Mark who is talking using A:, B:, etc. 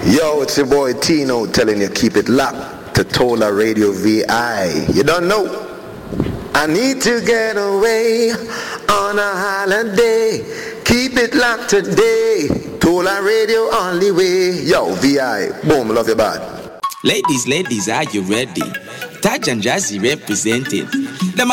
A: Yo, it's your boy Tino telling you keep it locked to Tola Radio VI. You don't know? I need to get away on a holiday. Keep it locked today. Tola Radio only way. Yo, VI. Boom, love you bad.
B: Ladies, are you ready? Taj and Jazzy represented. Them